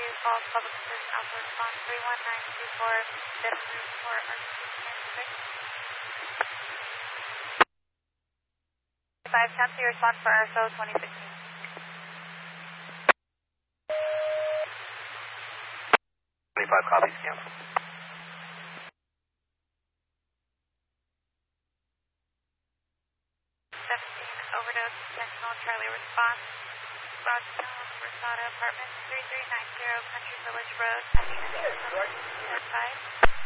Falls, Public Assist, Alpha Response 31924, Denver Report, RC 5 County response for RSO 2016. 25 copies, cancel. 17, overdose, intentional, Charlie response, Broadstone, Versada Apartments, 3390 Country Village Road, Pasadena, 5.